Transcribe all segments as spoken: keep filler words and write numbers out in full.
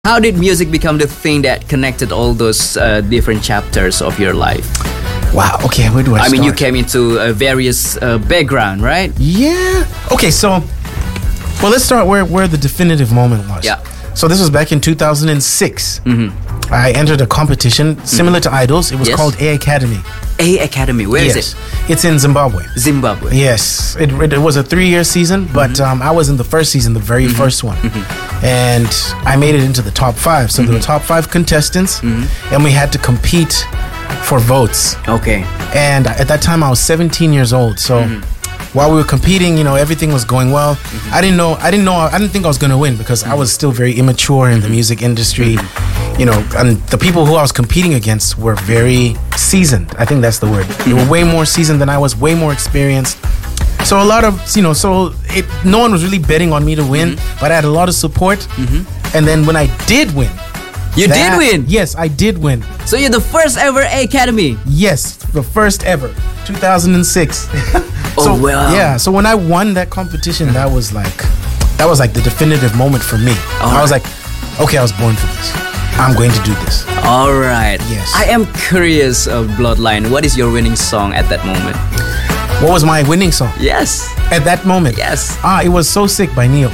How did music become the thing that connected all those uh, different chapters of your life? Wow. Okay, where do I, I start? mean, you came into a various uh, background, right? Yeah. Okay, so well, let's start where where the definitive moment was. Yeah. So this was back in two thousand six. Mm-hmm. I entered a competition similar Mm-hmm. to Idols. It was Yes. called A Academy. A Academy, where is yes. it? It's in Zimbabwe. Zimbabwe. Yes, it, it was a three-year season, but um, I was in the first season, the very first one, and I made it into the top five. So there were top five contestants, and we had to compete for votes. Okay. And at that time, I was seventeen years old. So while we were competing, you know, everything was going well. I didn't know, I didn't know, I didn't think I was going to win because I was still very immature in the music industry. You know, and the people who I was competing against were very seasoned. I think that's the word. They were way more seasoned than I was, way more experienced. So a lot of, you know, so it, no one was really betting on me to win, but I had a lot of support. And then when I did win, You that- did win. Yes, I did win. So you're the first ever A Academy. Yes, the first ever, two thousand six. Oh, so, wow. Yeah, so when I won that competition, that was like, that was like the definitive moment for me. All I was right. like, okay, I was born for this. I'm going to do this. All right. Yes. I am curious of Bloodline. What is your winning song at that moment? What was my winning song Yes. at that moment? Yes. Ah, it was So Sick by Neo.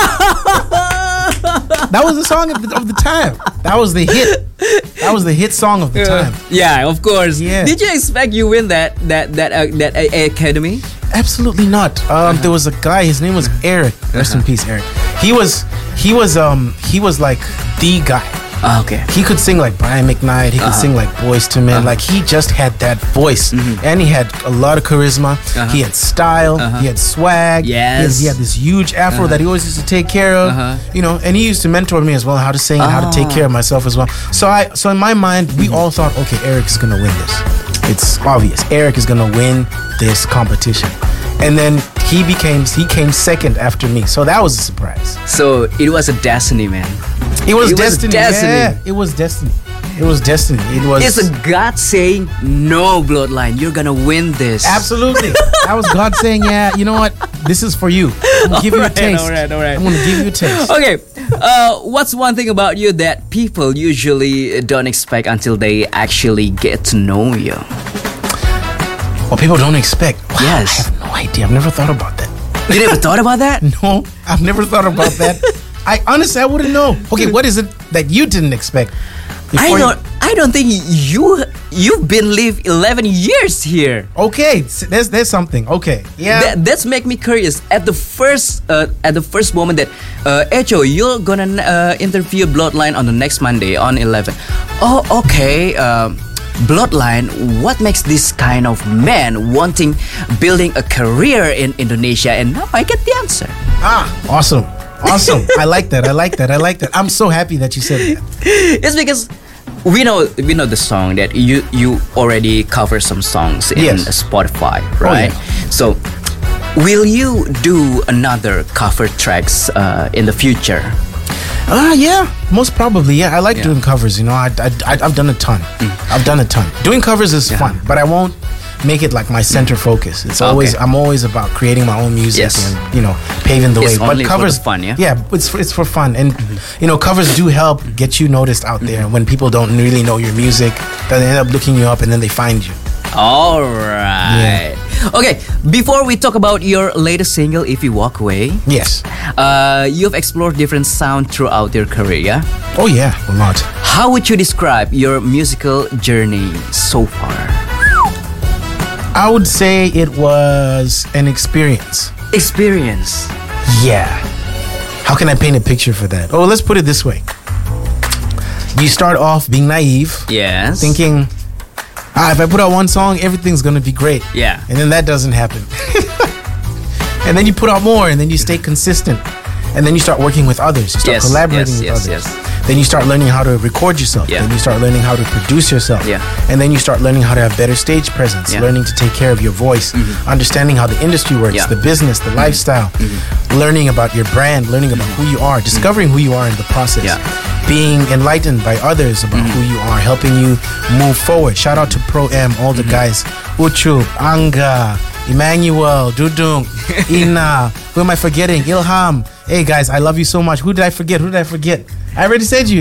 That was the song of the, of the time. That was the hit. That was the hit song of the time. Yeah, of course. Yeah. Did you expect you win that that that uh, that A A Academy? Absolutely not. Um, There was a guy. His name was Eric. Rest in peace, Eric. He was he was um he was like the guy. Oh, okay. He could sing like Brian McKnight. He could sing like Boyz two Men. Like he just had that voice, and he had a lot of charisma. He had style. He had swag. He had, Yes. he had this huge afro that he always used to take care of. You know, and he used to mentor me as well, how to sing and how to take care of myself as well. So I, so in my mind, we all thought, okay, Eric's gonna win this. It's obvious. Eric is gonna win this competition, and then he became he came second after me. So that was a surprise. So it was a destiny, man. It was It was destiny. destiny. Yeah, it was destiny. It was destiny. It was. It's a God saying, "No, Bloodline, you're gonna win this." Absolutely. That was God saying, yeah, you know what? This is for you. I'm gonna give you a Alright, taste. alright, alright. I'm gonna give you a taste. Okay, uh, what's one thing about you that people usually don't expect until they actually get to know you? Well, people don't expect. Wow, Yes. I have no idea. I've never thought about that. You never thought about that? No, I've never thought about that. I honestly, I wouldn't know. Okay, what is it that you didn't expect? I before you- don't. I don't think you you've been live eleven years here. Okay, s- there's there's something. Okay, yeah. That, that's make me curious. At the first uh, at the first moment that uh, Echo, you're gonna uh, interview Bloodline on the next Monday on eleven. Oh, okay. Um, Bloodline, what makes this kind of man wanting building a career in Indonesia? And now I get the answer. ah, awesome, awesome. I like that. I like that. I like that. I'm so happy that you said that. It's because we know we know the song that you you already cover some songs in Yes. Spotify, right? yeah. So, will you do another cover tracks uh, in the future? Ah, yeah, most probably. Yeah, I like Yeah. doing covers. You know, I, I, I I've done a ton. I've done a ton. Doing covers is fun, but I won't make it like my center focus. It's always Okay. I'm always about creating my own music Yes. and you know paving the It's way. only but for the covers, fun, yeah? yeah, it's for, it's for fun, and you know covers do help get you noticed out there when people don't really know your music. They end up looking you up and then they find you. All right. Okay, before we talk about your latest single, If You Walk Away, Yes. uh, you've explored different sound throughout your career. Yeah? Oh yeah, a lot. How would you describe your musical journey so far? I would say it was an experience. Experience. Yeah. How can I paint a picture for that? Oh, let's put it this way. You start off being naive, Yes. thinking, ah, if I put out one song, everything's gonna be great. Yeah. And then that doesn't happen. And then you put out more, and then you stay consistent. And then you start working with others. You start Yes, collaborating yes, with yes, others. yes. Then you start learning how to record yourself. Yeah. Then you start learning how to produce yourself. Yeah. And then you start learning how to have better stage presence, Yeah. Mm-hmm. learning to take care of your voice, understanding how the industry works, Yeah. Mm-hmm. the business, the lifestyle, learning about your brand, learning about who you are, discovering who you are in the process. Yeah. Being enlightened by others about who you are, helping you move forward. Shout out to Pro M, all the guys, Uchup, Anga, Emmanuel, Dudung, Ina. Who am I forgetting? Ilham. Hey guys, I love you so much. Who did I forget? Who did I forget? I already said you.